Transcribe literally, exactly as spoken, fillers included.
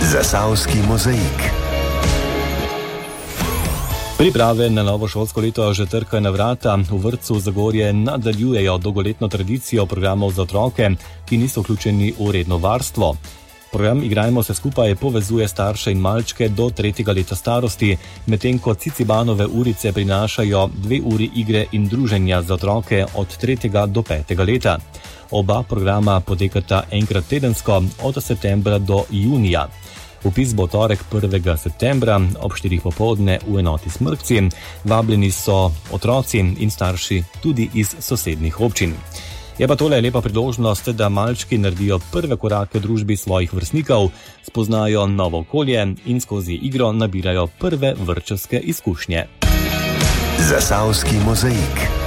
Zasavski mozaik. Priprave na novo šolsko leto že trkajo na vrata. V vrtcu Zagorje nadaljujejo dolgoletno tradicijo programov za otroke, ki niso vključeni v redno varstvo. Program Igrajmo se skupaj povezuje starše in malčke do tretjega leta starosti, medtem ko Cicibanove urice prinašajo dve uri igre in druženja za otroke od tretjega do petega leta. Oba programa potekata enkrat tedensko od septembra do junija. Vpis bo torek prvega septembra ob štirih popoldne v enoti Smrkci. Vabljeni so otroci in starši tudi iz sosednjih občin. Je pa tole lepa priložnost, da malčki naredijo prve korake v družbi svojih vrstnikov, spoznajo novo okolje in skozi igro nabirajo prve vrtčevske izkušnje. Zasavski mozaik.